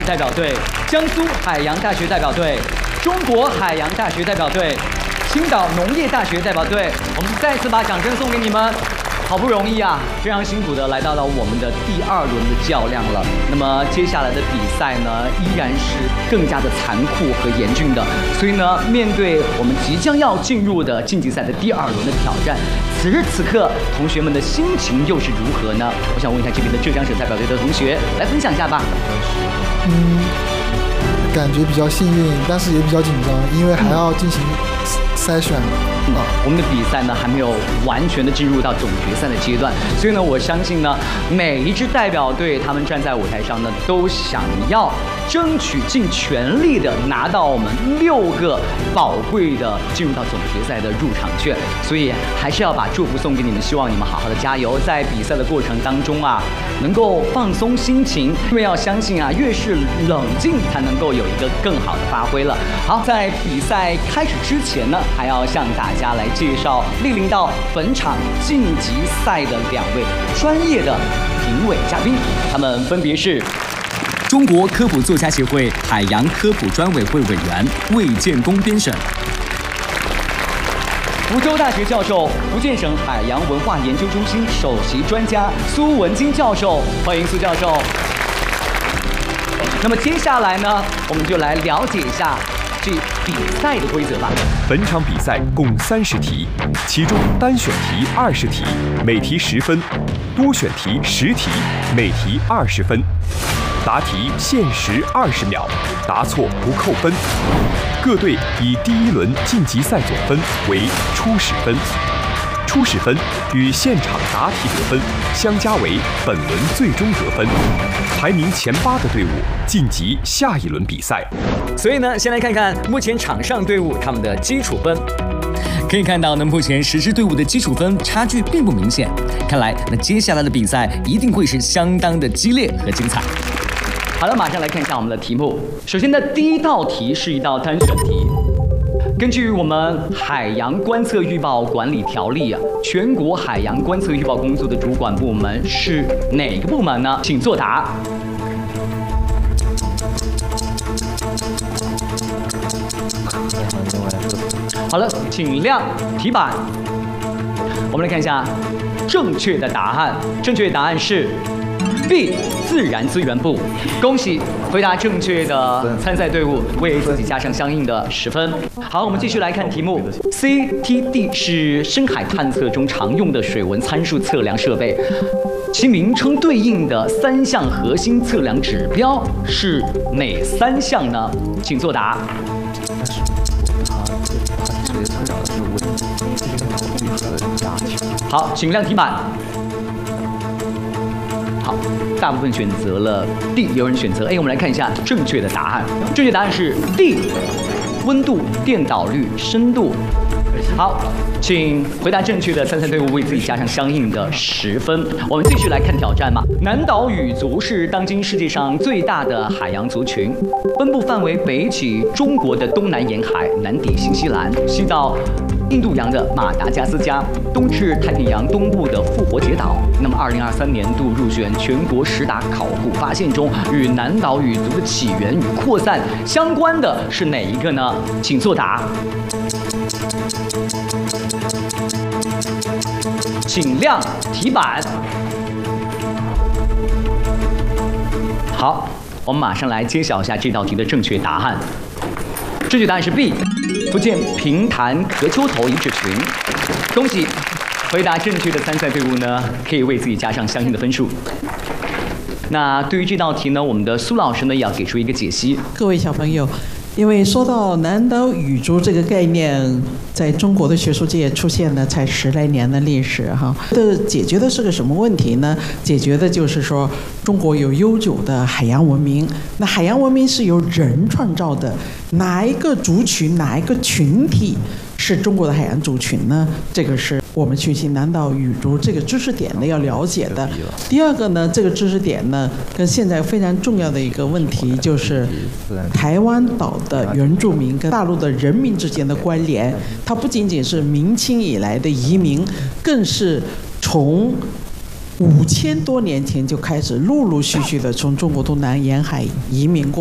代表队、江苏海洋大学代表队、中国海洋大学代表队、青岛农业大学代表队，我们再次把掌声送给你们。好不容易啊，非常辛苦的来到了我们的第2轮的较量了。那么接下来的比赛呢，依然是更加的残酷和严峻的。所以呢，面对我们即将要进入的晋级赛的第2轮的挑战，此时此刻同学们的心情又是如何呢？我想问一下这边的浙江省代表队的同学，来分享一下吧。 感觉比较幸运，但是也比较紧张，因为还要进行筛选。 我们的比赛呢还没有完全的进入到总决赛的阶段，所以呢，我相信呢，每一支代表队他们站在舞台上呢，都想要争取尽全力的拿到我们6个宝贵的进入到总决赛的入场券，所以还是要把祝福送给你们，希望你们好好的加油，在比赛的过程当中啊，能够放松心情，因为要相信啊，越是冷静才能够有一个更好的发挥了。好，在比赛开始之前呢，还要向大家来介绍莅临到本场晋级赛的2位专业的评委嘉宾，他们分别是中国科普作家协会海洋科普专委会委员魏建功编审，福州大学教授、福建省海洋文化研究中心首席专家苏文金教授，欢迎苏教授。那么接下来呢，我们就来了解一下这比赛的规则吧。 本场比赛共30题，其中单选题20题，每题10分；多选题10题，每题20分。答题限时20秒，答错不扣分。各队以第1轮晋级赛总分为初始分，初始分与现场答题得分相加为本轮最终得分，排名前8的队伍晋级下一轮比赛。 所以呢，先来看看目前场上队伍他们的基础分。可以看到呢，目前10支队伍的基础分差距并不明显，看来那接下来的比赛一定会是相当的激烈和精彩。好了，马上来看一下我们的题目。首先的第1道题是一道单选题。根据我们海洋观测预报管理条例啊，全国海洋观测预报工作的主管部门是哪个部门呢？请作答。好了，请亮题板。我们来看一下正确的答案。正确答案是 B， 自然资源部。恭喜回答正确的参赛队伍，为自己加上相应的10分。好，我们继续来看题目。CTD 是深海探测中常用的水文参数测量设备，其名称对应的3项核心测量指标是哪3项呢？请作答。好，请亮题板。好，大部分选择了 D， 有人选择 A。我们来看一下正确的答案。正确答案是 D， 温度、电导率、深度。好，请回答正确的参赛队伍为自己加上相应的10分。我们继续来看挑战吧。南岛语族是当今世界上最大的海洋族群，分布范围北起中国的东南沿海，南抵新西兰，西到印度洋的马达加斯加，东至太平洋东部的复活节岛。那么，2023年度入选全国10大考古发现中，与南岛语族的起源与扩散相关的是哪一个呢？请作答。请亮题板。好，我们马上来揭晓一下这道题的正确答案。正确答案是 B， 福建平潭壳丘头遗址群。恭喜回答正确的参赛队伍呢，可以为自己加上相应的分数。那对于这道题呢，我们的苏老师呢也要给出一个解析。 各位小朋友，因为说到南岛语族这个概念，在中国的学术界出现了才10来年的历史哈。解决的是个什么问题呢？解决的就是说，中国有悠久的海洋文明。那海洋文明是由人创造的，哪一个族群、哪一个群体是中国的海洋族群呢？这个是我们学习南岛语族这个知识点呢要了解的。第二个呢，这个知识点呢跟现在非常重要的一个问题就是台湾岛的原住民跟大陆的人民之间的关联，它不仅仅是明清以来的移民，更是从 5000多年前就开始陆陆续续的从中国东南沿海移民过。